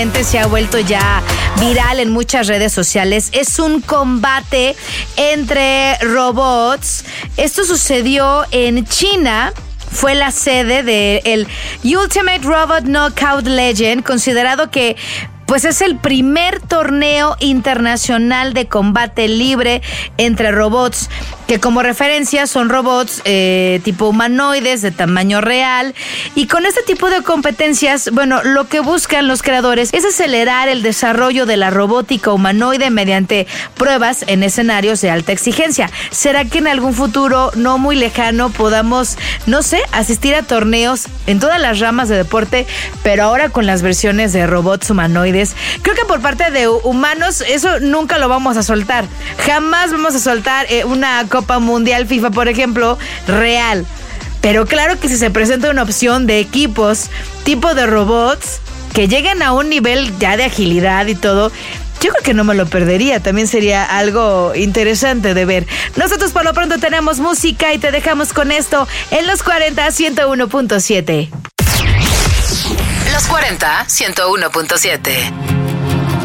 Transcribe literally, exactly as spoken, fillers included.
Se ha vuelto ya viral en muchas redes sociales. Es un combate entre robots. Esto sucedió en China. Fue la sede del Ultimate Robot Knockout Legend, considerado que pues es el primer torneo internacional de combate libre entre robots, que como referencia son robots eh, tipo humanoides de tamaño real. Y con este tipo de competencias, bueno, lo que buscan los creadores es acelerar el desarrollo de la robótica humanoide mediante pruebas en escenarios de alta exigencia. ¿Será que en algún futuro no muy lejano podamos, no sé, asistir a torneos en todas las ramas de deporte, pero ahora con las versiones de robots humanoides? Creo que por parte de humanos eso nunca lo vamos a soltar. Jamás vamos a soltar eh, una Copa Mundial FIFA, por ejemplo, real. Pero claro que si se presenta una opción de equipos tipo de robots que lleguen a un nivel ya de agilidad y todo, yo creo que no me lo perdería. También sería algo interesante de ver. Nosotros por lo pronto tenemos música y te dejamos con esto en Los cuarenta, ciento uno punto siete. Los cuarenta, ciento uno punto siete.